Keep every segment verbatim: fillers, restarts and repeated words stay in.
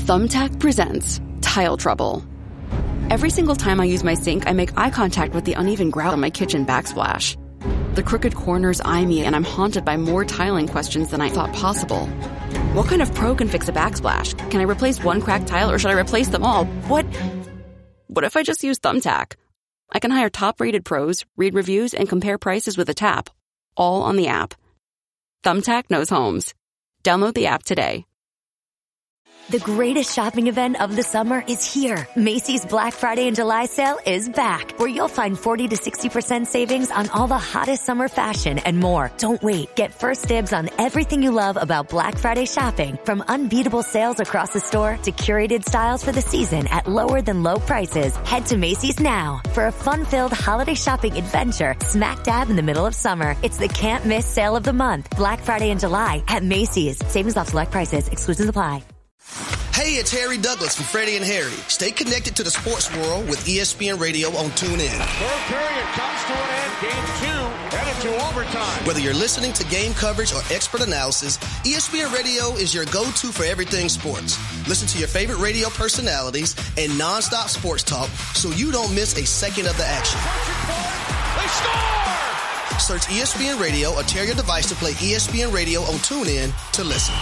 Thumbtack presents Tile Trouble. Every single time I use my sink, I make eye contact with the uneven grout on my kitchen backsplash. The crooked corners eye me, and I'm haunted by more tiling questions than I thought possible. What kind of pro can fix a backsplash? Can I replace one cracked tile, or should I replace them all? What? What if I just use Thumbtack? I can hire top-rated pros, read reviews, and compare prices with a tap, all on the app. Thumbtack knows homes. Download the app today. The greatest shopping event of the summer is here. Macy's Black Friday and July sale is back, where you'll find forty to sixty percent savings on all the hottest summer fashion and more. Don't wait. Get first dibs on everything you love about Black Friday shopping, from unbeatable sales across the store to curated styles for the season at lower than low prices. Head to Macy's now for a fun-filled holiday shopping adventure smack dab in the middle of summer. It's the can't miss sale of the month. Black Friday and July at Macy's. Savings off select prices. Exclusions apply. Hey, it's Harry Douglas from Freddie and Harry. Stay connected to the sports world with E S P N Radio on TuneIn. Third period comes to an end. Game two headed to overtime. Whether you're listening to game coverage or expert analysis, E S P N Radio is your go-to for everything sports. Listen to your favorite radio personalities and nonstop sports talk so you don't miss a second of the action. They score! Search E S P N Radio or tear your device to play E S P N Radio on TuneIn to listen.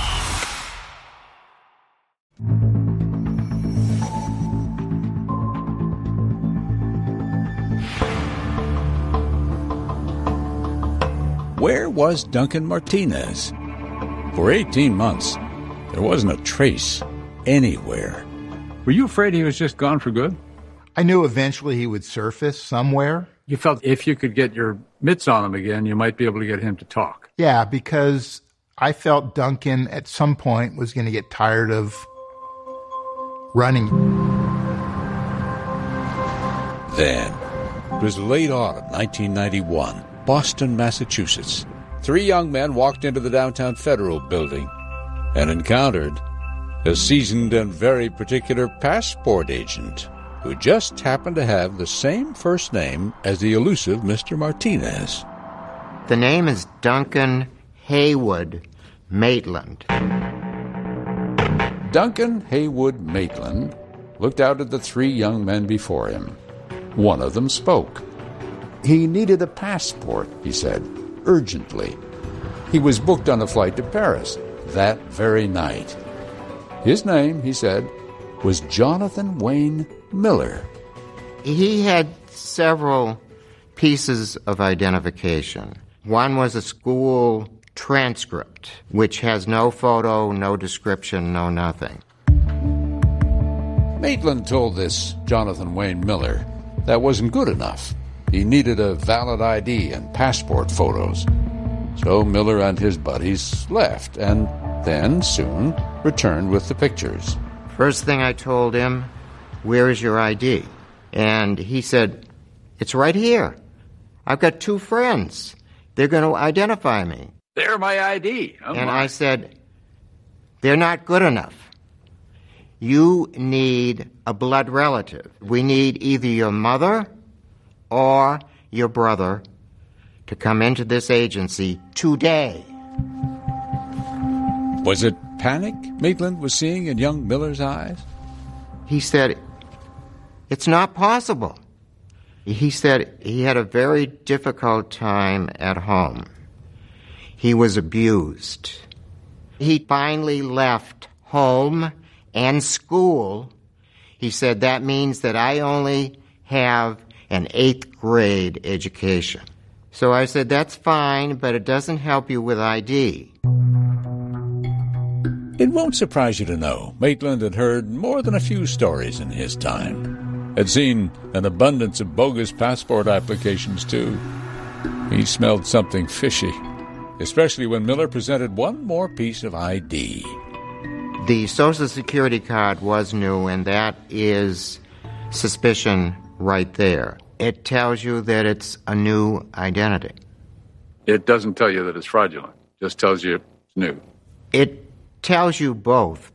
Where was Duncan Martinez? For eighteen months, there wasn't a trace anywhere. Were you afraid he was just gone for good? I knew eventually he would surface somewhere. You felt if you could get your mitts on him again, you might be able to get him to talk. Yeah, because I felt Duncan at some point was going to get tired of running. Then, it was late autumn nineteen ninety-one. Boston, Massachusetts. Three young men walked into the downtown Federal Building and encountered a seasoned and very particular passport agent who just happened to have the same first name as the elusive Mister Martinez. The name is Duncan Haywood Maitland. Duncan Haywood Maitland looked out at the three young men before him. One of them spoke. He needed a passport, he said, urgently. He was booked on a flight to Paris that very night. His name, he said, was Jonathan Wayne Miller. He had several pieces of identification. One was a school transcript, which has no photo, no description, no nothing. Maitland told this Jonathan Wayne Miller that wasn't good enough. He needed a valid I D and passport photos. So Miller and his buddies left and then soon returned with the pictures. First thing I told him, where is your I D? And he said, it's right here. I've got two friends. They're going to identify me. They're my I D. Oh and my. I said, they're not good enough. You need a blood relative. We need either your mother or your brother to come into this agency today. Was it panic Maitland was seeing in young Miller's eyes? He said, it's not possible. He said he had a very difficult time at home. He was abused. He finally left home and school. He said, that means that I only have an eighth grade education. So I said, that's fine, but it doesn't help you with I D. It won't surprise you to know Maitland had heard more than a few stories in his time. Had seen an abundance of bogus passport applications, too. He smelled something fishy, especially when Miller presented one more piece of I D. The Social Security card was new, and that is suspicion right there. It tells you that it's a new identity. It doesn't tell you that it's fraudulent. It just tells you it's new. It tells you both.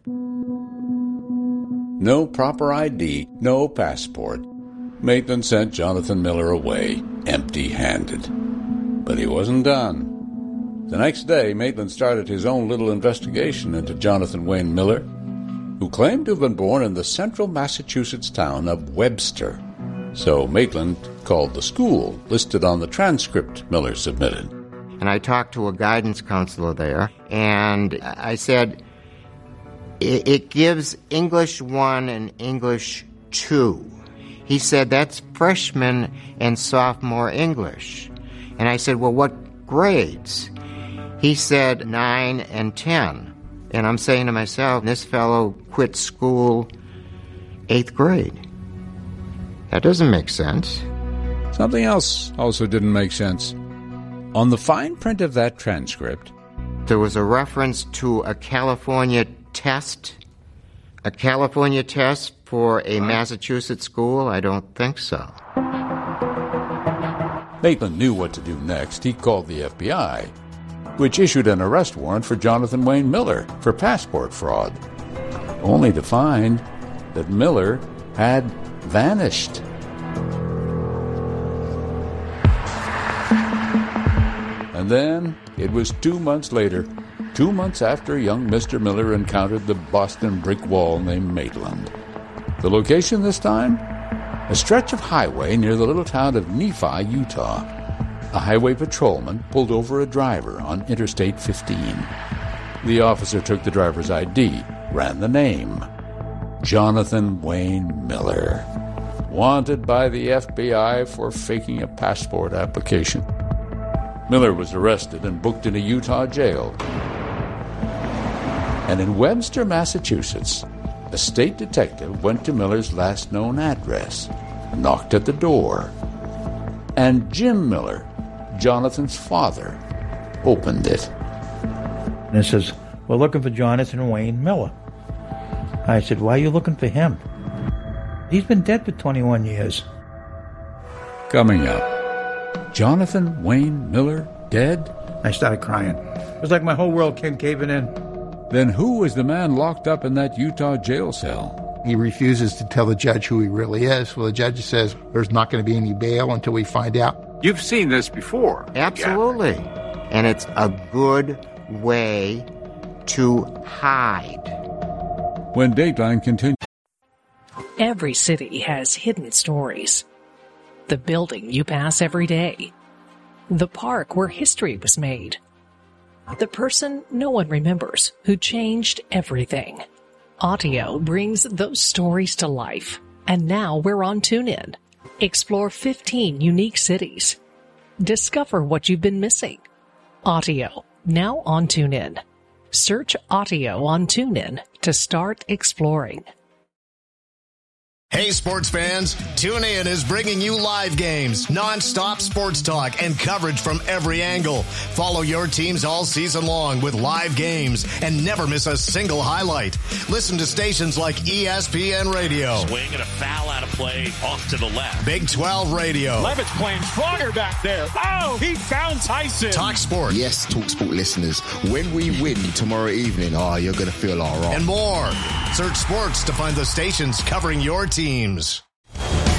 No proper I D, no passport. Maitland sent Jonathan Miller away, empty-handed. But he wasn't done. The next day, Maitland started his own little investigation into Jonathan Wayne Miller. who claimed to have been born in the central Massachusetts town of Webster. So Maitland called the school listed on the transcript Miller submitted. And I talked to a guidance counselor there, and I said, it, it gives English one and English two. He said, that's freshman and sophomore English. And I said, well, what grades? He said nine and ten. And I'm saying to myself, this fellow quit school eighth grade. That doesn't make sense. Something else also didn't make sense. On the fine print of that transcript, there was a reference to a California test. A California test for a Massachusetts school? I don't think so. Maitland knew what to do next. He called the F B I, which issued an arrest warrant for Jonathan Wayne Miller for passport fraud, only to find that Miller had vanished. And then it was two months later, two months after young Mister Miller encountered the Boston brick wall named Maitland. The location this time? A stretch of highway near the little town of Nephi, Utah. A highway patrolman pulled over a driver on Interstate fifteen. The officer took the driver's I D, ran the name. Jonathan Wayne Miller. Wanted by the F B I for faking a passport application. Miller was arrested and booked in a Utah jail. And in Webster, Massachusetts, a state detective went to Miller's last known address, knocked at the door, and Jim Miller, Jonathan's father, opened it. And it says, we're looking for Jonathan Wayne Miller. I said, why are you looking for him? He's been dead for twenty-one years. Coming up, Jonathan Wayne Miller dead? I started crying. It was like my whole world came caving in. Then who was the man locked up in that Utah jail cell? He refuses to tell the judge who he really is. Well, the judge says there's not going to be any bail until we find out. You've seen this before. Absolutely. Yeah. And it's a good way to hide. When Dateline continued. Every city has hidden stories. The building you pass every day. The park where history was made. The person no one remembers who changed everything. Audio brings those stories to life. And now we're on TuneIn. Explore fifteen unique cities. Discover what you've been missing. Audio, now on TuneIn. Search Audio on TuneIn to start exploring. Hey, sports fans, TuneIn is bringing you live games, non-stop sports talk, and coverage from every angle. Follow your teams all season long with live games and never miss a single highlight. Listen to stations like E S P N Radio. Swing and a foul out of play off to the left. Big twelve Radio. Levitt's playing stronger back there. Oh, he found Tyson. Talk Sport. Yes, Talk Sport listeners, when we win tomorrow evening, oh, you're going to feel all right. And more. Search sports to find the stations covering your teams.